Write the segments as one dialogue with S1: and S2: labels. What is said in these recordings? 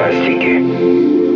S1: фантастики.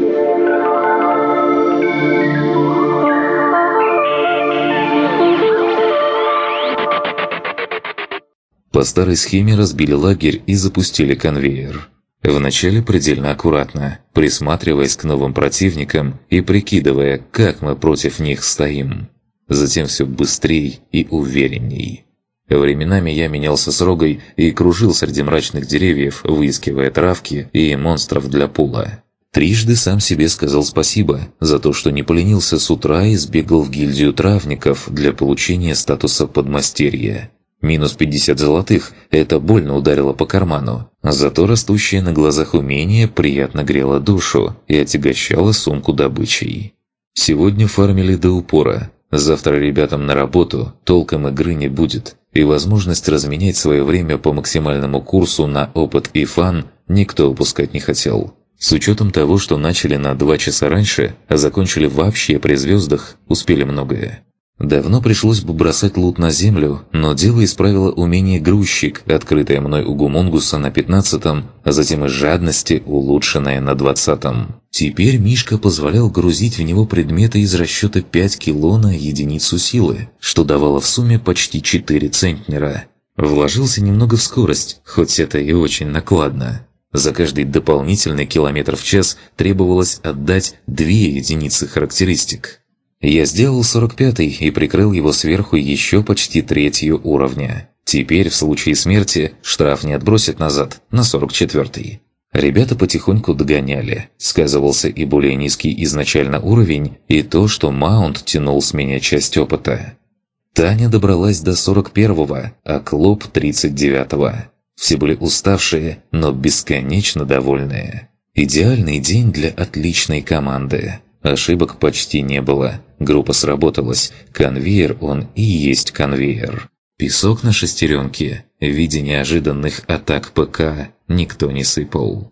S2: По старой схеме разбили лагерь и запустили конвейер. Вначале предельно аккуратно, присматриваясь к новым противникам и прикидывая, как мы против них стоим. Затем все быстрей и уверенней. Временами я менялся с Рогой и кружил среди мрачных деревьев, выискивая травки и монстров для пула. Трижды сам себе сказал спасибо за то, что не поленился с утра и сбегал в гильдию травников для получения статуса подмастерья. Минус 50 золотых – это больно ударило по карману. Зато растущее на глазах умение приятно грело душу и отягощало сумку добычей. Сегодня фармили до упора. Завтра ребятам на работу, толком игры не будет. И возможность разменять свое время по максимальному курсу на опыт и фан никто упускать не хотел. С учетом того, что начали на 2 часа раньше, а закончили вообще при звездах, успели многое. Давно пришлось бы бросать лут на землю, но дело исправило умение грузчик, открытое мной у Гумунгуса на 15-м, а затем из жадности улучшенное на 20-м. Теперь Мишка позволял грузить в него предметы из расчета 5 кило на единицу силы, что давало в сумме почти 4 центнера. Вложился немного в скорость, хоть это и очень накладно. За каждый дополнительный километр в час требовалось отдать 2 единицы характеристик. Я сделал 45-й и прикрыл его сверху еще почти 3-ю уровня. Теперь, в случае смерти, штраф не отбросит назад, на 44-й. Ребята потихоньку догоняли. Сказывался и более низкий изначально уровень, и то, что маунт тянул с меня часть опыта. Таня добралась до 41-го, а Клоп – 39-го. Все были уставшие, но бесконечно довольные. Идеальный день для отличной команды. Ошибок почти не было. Группа сработалась. Конвейер он и есть конвейер. Песок на шестеренке в виде неожиданных атак ПК никто не сыпал.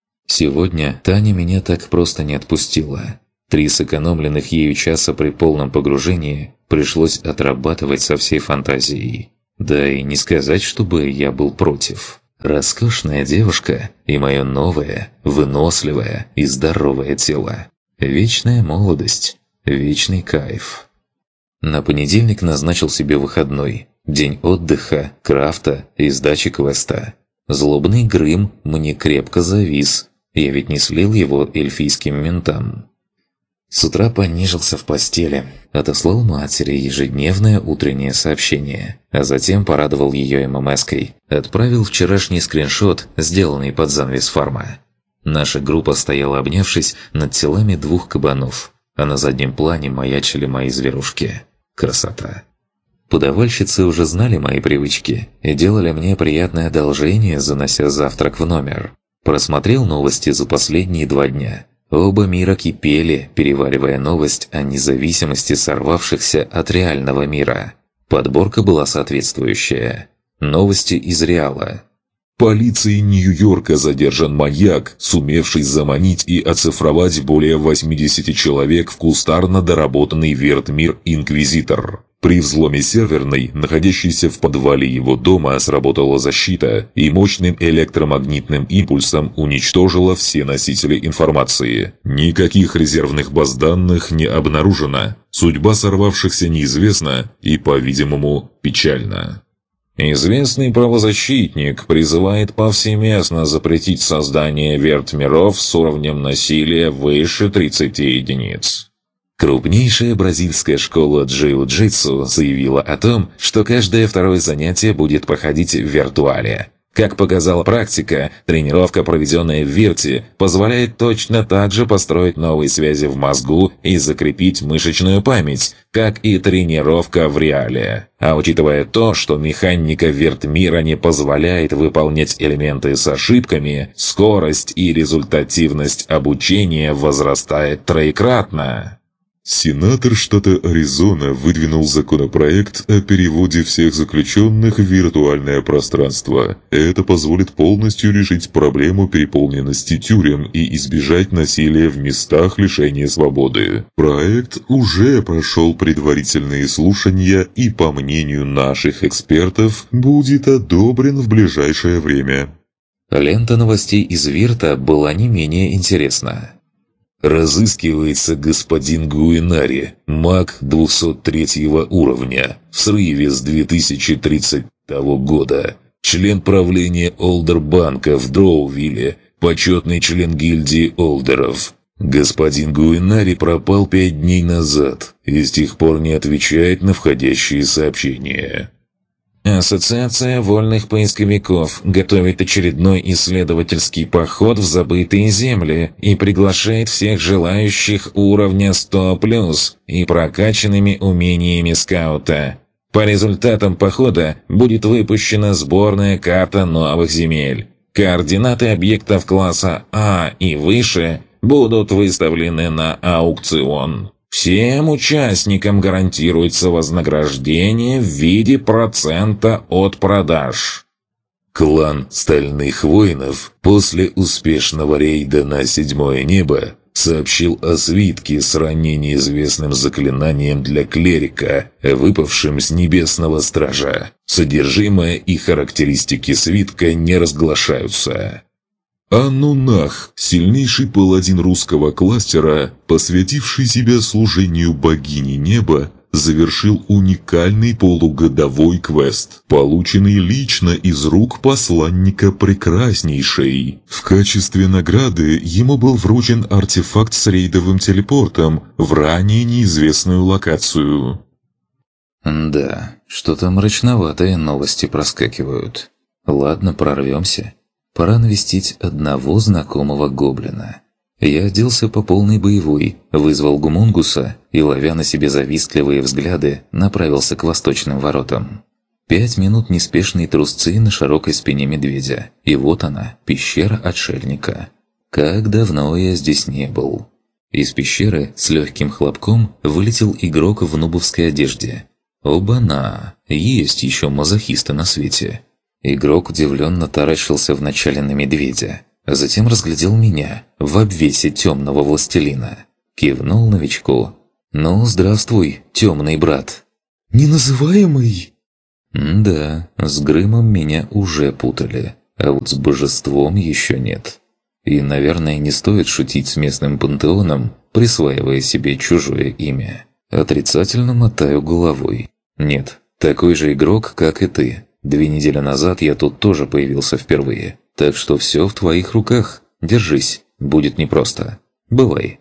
S2: Сегодня Таня меня так просто не отпустила. 3 сэкономленных ею часа при полном погружении пришлось отрабатывать со всей фантазией. Да и не сказать, чтобы я был против. Роскошная девушка и мое новое, выносливое и здоровое тело. Вечная молодость, вечный кайф. На понедельник назначил себе выходной. День отдыха, крафта и сдачи квеста. Злобный Грым мне крепко завис. Я ведь не слил его эльфийским ментам. С утра понежился в постели, отослал матери ежедневное утреннее сообщение, а затем порадовал ее ММС-кой. Отправил вчерашний скриншот, сделанный под занавес фарма. Наша группа стояла, обнявшись, над телами 2 кабанов, а на заднем плане маячили мои зверушки. Красота. Подавальщицы уже знали мои привычки и делали мне приятное одолжение, занося завтрак в номер. Просмотрел новости за последние 2 дня. Оба мира кипели, переваривая новость о независимости сорвавшихся от реального мира. Подборка была соответствующая. Новости из Реала.
S3: Полицией Нью-Йорка задержан маньяк, сумевший заманить и оцифровать более 80 человек в кустарно доработанный вертмир «Инквизитор». При взломе серверной, находящейся в подвале его дома, сработала защита и мощным электромагнитным импульсом уничтожила все носители информации. Никаких резервных баз данных не обнаружено. Судьба сорвавшихся неизвестна и, по-видимому, печальна.
S4: Известный правозащитник призывает повсеместно запретить создание вертмиров с уровнем насилия выше 30 единиц.
S2: Крупнейшая бразильская школа джиу-джитсу заявила о том, что каждое второе занятие будет проходить в виртуале. Как показала практика, тренировка, проведенная в вирте, позволяет точно так же построить новые связи в мозгу и закрепить мышечную память, как и тренировка в реале. А учитывая то, что механика виртмира не позволяет выполнять элементы с ошибками, скорость и результативность обучения возрастает троекратно.
S3: Сенатор штата Аризона выдвинул законопроект о переводе всех заключенных в виртуальное пространство. Это позволит полностью решить проблему переполненности тюрем и избежать насилия в местах лишения свободы. Проект уже прошел предварительные слушания и, по мнению наших экспертов, будет одобрен в ближайшее время.
S2: Лента новостей из Вирта была не менее интересна.
S3: Разыскивается господин Гуинари, маг 203 уровня, в срыве с 2030 года. Член правления Олдербанка в Дроувилле, почетный член гильдии Олдеров. Господин Гуинари пропал 5 дней назад и с тех пор не отвечает на входящие сообщения.
S4: Ассоциация вольных поисковиков готовит очередной исследовательский поход в забытые земли и приглашает всех желающих уровня 100+, и прокачанными умениями скаута. По результатам похода будет выпущена сборная карта новых земель. Координаты объектов класса А и выше будут выставлены на аукцион. Всем участникам гарантируется вознаграждение в виде процента от продаж.
S3: Клан Стальных Воинов после успешного рейда на 7-е небо сообщил о свитке с ранее неизвестным заклинанием для клерика, выпавшим с Небесного Стража. Содержимое и характеристики свитка не разглашаются. Анунах, сильнейший паладин русского кластера, посвятивший себя служению богини неба, завершил уникальный полугодовой квест, полученный лично из рук посланника Прекраснейшей. В качестве награды ему был вручен артефакт с рейдовым телепортом в ранее неизвестную локацию.
S2: Да, что-то мрачноватые новости проскакивают. Ладно, прорвемся. Пора навестить одного знакомого гоблина. Я оделся по полной боевой, вызвал гумунгуса и, ловя на себе завистливые взгляды, направился к восточным воротам. 5 минут неспешной трусцы на широкой спине медведя, и вот она, пещера отшельника. Как давно я здесь не был. Из пещеры с легким хлопком вылетел игрок в нубовской одежде. Оба-на, есть еще мазохисты на свете. Игрок удивленно таращился вначале на медведя, а затем разглядел меня в обвесе темного властелина. Кивнул новичку. «Ну, здравствуй, темный брат».
S1: «Неназываемый?»
S2: Да, с Грымом меня уже путали, а вот с божеством еще нет. И, наверное, не стоит шутить с местным пантеоном, присваивая себе чужое имя. Отрицательно мотаю головой. Нет, такой же игрок, как и ты. 2 недели назад я тут тоже появился впервые. Так что все в твоих руках. Держись, будет непросто. Бывай.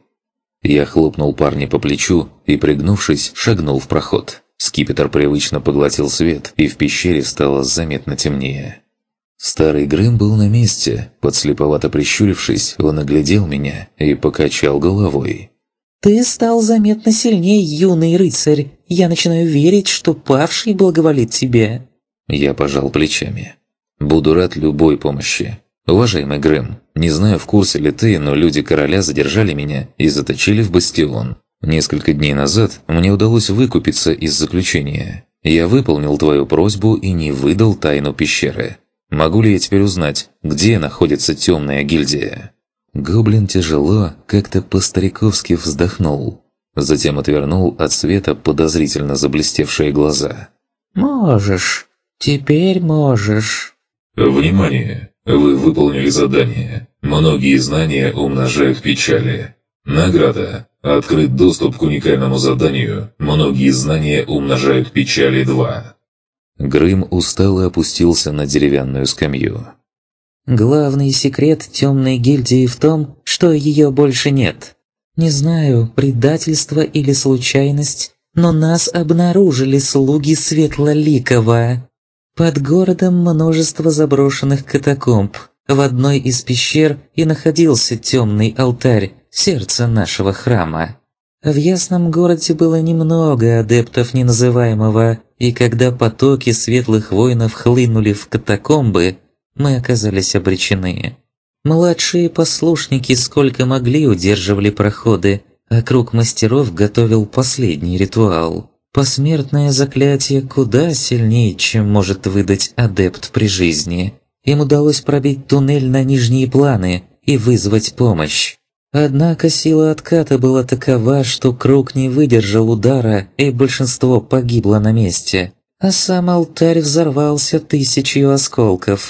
S2: Я хлопнул парня по плечу и, пригнувшись, шагнул в проход. Скипетр привычно поглотил свет, и в пещере стало заметно темнее. Старый Грым был на месте. Подслеповато прищурившись, он оглядел меня и покачал головой.
S1: «Ты стал заметно сильнее, юный рыцарь. Я начинаю верить, что павший благоволит тебе».
S2: Я пожал плечами. «Буду рад любой помощи. Уважаемый Грэм, не знаю, в курсе ли ты, но люди короля задержали меня и заточили в бастион. Несколько дней назад мне удалось выкупиться из заключения. Я выполнил твою просьбу и не выдал тайну пещеры. Могу ли я теперь узнать, где находится темная гильдия?» Гоблин тяжело, как-то по-стариковски вздохнул. Затем отвернул от света подозрительно заблестевшие глаза.
S1: «Можешь. Теперь можешь».
S3: Внимание! Вы выполнили задание. Многие знания умножают печали. Награда. Открыт доступ к уникальному заданию. Многие знания умножают печали 2.
S2: Грым устало опустился на деревянную скамью.
S1: «Главный секрет темной гильдии в том, что ее больше нет. Не знаю, предательство или случайность, но нас обнаружили слуги Светлоликова. Под городом множество заброшенных катакомб. В одной из пещер и находился темный алтарь, сердце нашего храма. В Ясном городе было немного адептов неназываемого, и когда потоки светлых воинов хлынули в катакомбы, мы оказались обречены. Младшие послушники сколько могли удерживали проходы, а круг мастеров готовил последний ритуал. Посмертное заклятие куда сильнее, чем может выдать адепт при жизни. Им удалось пробить туннель на нижние планы и вызвать помощь. Однако сила отката была такова, что круг не выдержал удара, и большинство погибло на месте. А сам алтарь взорвался 1000 осколков.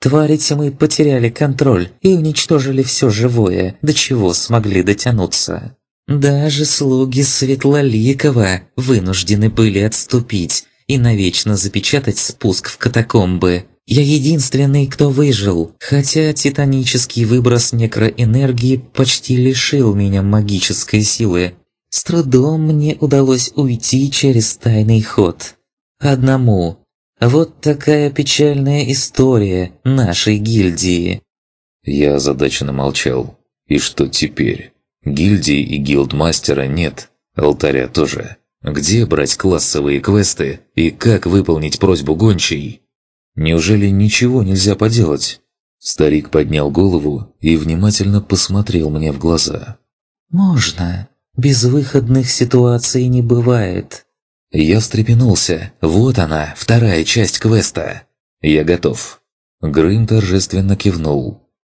S1: Твари тьмы потеряли контроль и уничтожили все живое, до чего смогли дотянуться. Даже слуги Светлоликова вынуждены были отступить и навечно запечатать спуск в катакомбы. Я единственный, кто выжил, хотя титанический выброс некроэнергии почти лишил меня магической силы. С трудом мне удалось уйти через тайный ход. Одному. Вот такая печальная история нашей гильдии.
S2: Я озадаченно молчал. И что теперь? Гильдии и гилдмастера нет, алтаря тоже. Где брать классовые квесты и как выполнить просьбу гончей? Неужели ничего нельзя поделать? Старик поднял голову и внимательно посмотрел мне в глаза.
S1: Можно. Безвыходных ситуаций не бывает.
S2: Я встрепенулся. Вот она, вторая часть квеста. Я готов. Грым торжественно кивнул.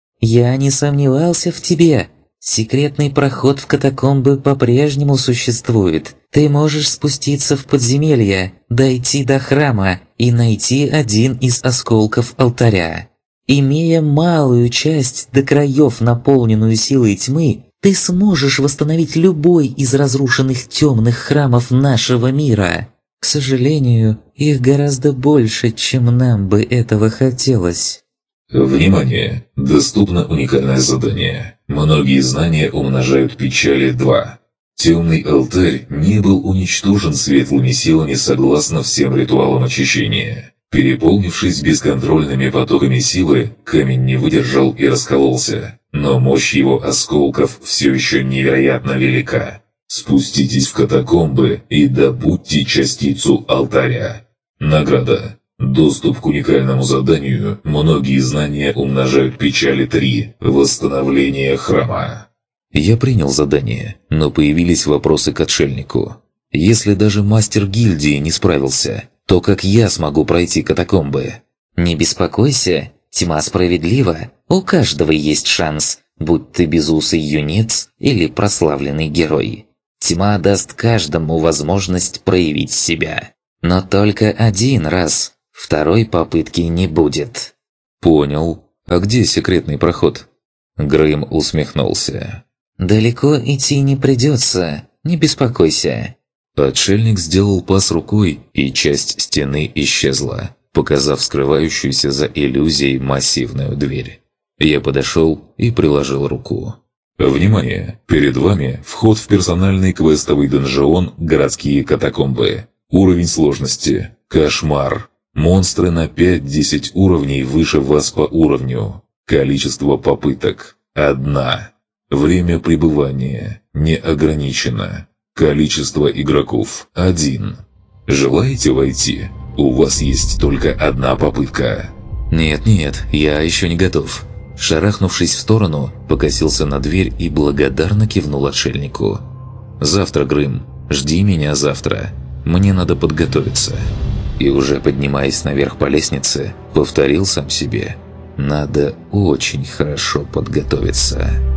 S1: Я не сомневался в тебе. Секретный проход в катакомбы по-прежнему существует. Ты можешь спуститься в подземелье, дойти до храма и найти один из осколков алтаря. Имея малую часть до краев, наполненную силой тьмы, ты сможешь восстановить любой из разрушенных темных храмов нашего мира. К сожалению, их гораздо больше, чем нам бы этого хотелось.
S3: Внимание! Доступно уникальное задание. Многие знания умножают печали 2. Темный алтарь не был уничтожен светлыми силами согласно всем ритуалам очищения. Переполнившись бесконтрольными потоками силы, камень не выдержал и раскололся. Но мощь его осколков все еще невероятно велика. Спуститесь в катакомбы и добудьте частицу алтаря. Награда. Доступ к уникальному заданию «Многие знания умножают печали 3. Восстановление храма».
S2: Я принял задание, но появились вопросы к отшельнику. Если даже мастер гильдии не справился, то как я смогу пройти катакомбы?
S1: Не беспокойся, тьма справедлива. У каждого есть шанс, будь ты безусый юнец или прославленный герой. Тьма даст каждому возможность проявить себя. Но только один раз. Второй попытки не будет.
S2: Понял. А где секретный проход? Грым усмехнулся.
S1: Далеко идти не придется, не беспокойся.
S2: Отшельник сделал пас рукой, и часть стены исчезла, показав скрывающуюся за иллюзией массивную дверь. Я подошел и приложил руку.
S3: Внимание! Перед вами вход в персональный квестовый донжон «Городские катакомбы». Уровень сложности – кошмар. Монстры на 5-10 уровней выше вас по уровню. Количество попыток – 1. Время пребывания не ограничено. Количество игроков – 1. Желаете войти? У вас есть только 1 попытка.
S2: Нет, я еще не готов. Шарахнувшись в сторону, покосился на дверь и благодарно кивнул отшельнику. «Завтра, Грым, жди меня завтра. Мне надо подготовиться». И уже поднимаясь наверх по лестнице, повторил сам себе: «Надо очень хорошо подготовиться».